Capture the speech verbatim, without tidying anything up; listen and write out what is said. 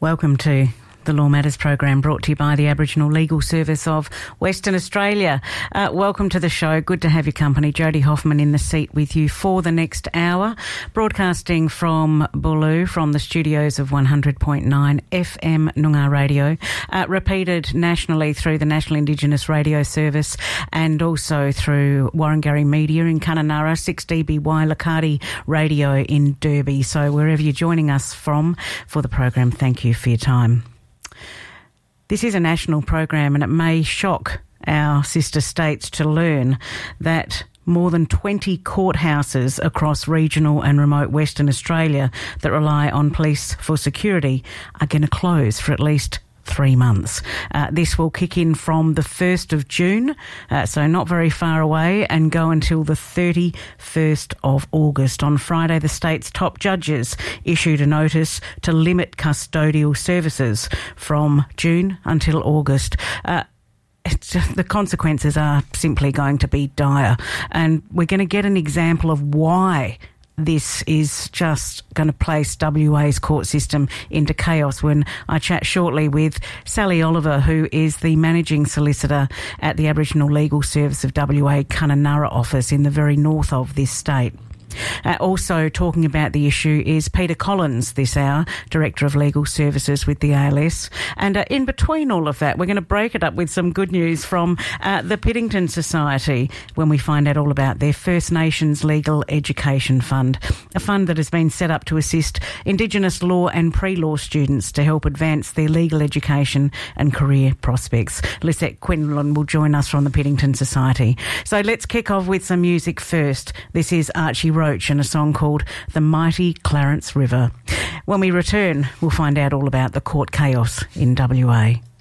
Welcome to the Law Matters program, brought to you by the Aboriginal Legal Service of Western Australia. Uh, welcome to the show. Good to have your company. Jody Hoffman in the seat with you for the next hour, broadcasting from Booloo, from the studios of one hundred point nine F M Noongar Radio, uh, repeated nationally through the National Indigenous Radio Service and also through Warrangarri Media in Kununurra, six D B Y Lakati Radio in Derby. So wherever you're joining us from for the program, thank you for your time. This is a national program, and it may shock our sister states to learn that more than twenty courthouses across regional and remote Western Australia that rely on police for security are going to close for at least three months. Uh, this will kick in from the first of June, uh, so not very far away, and go until the thirty-first of August. On Friday, the state's top judges issued a notice to limit custodial services from June until August. Uh, It's, the consequences are simply going to be dire, and we're going to get an example of why this is just going to place W A's court system into chaos when I chat shortly with Sally Oliver, who is the Managing Solicitor at the Aboriginal Legal Service of W A Kununurra office in the very north of this state. Uh, also talking about the issue is Peter Collins this hour, Director of Legal Services with the A L S. And uh, in between all of that, we're going to break it up with some good news from uh, the Piddington Society when we find out all about their First Nations Legal Education Fund, a fund that has been set up to assist Indigenous law and pre-law students to help advance their legal education and career prospects. Lisette Quinlan will join us from the Piddington Society. So let's kick off with some music first. This is Archie Roach and a song called The Mighty Clarence River. When we return, we'll find out all about the court chaos in W A.